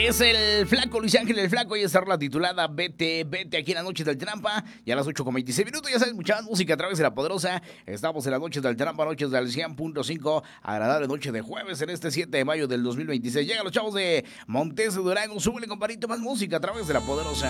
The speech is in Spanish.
Es el Flaco, Luis Ángel el Flaco, y esta rola titulada Vete, Vete, aquí en las noches del Trampa. Y a las 8:26, ya sabes, mucha música a través de La Poderosa. Estamos en las noches del Trampa, noches del 100.5. Agradable noche de jueves en este 7 de mayo del 2026. Llegan los chavos de Montes de Durango, súbele, compadrito, más música a través de La Poderosa.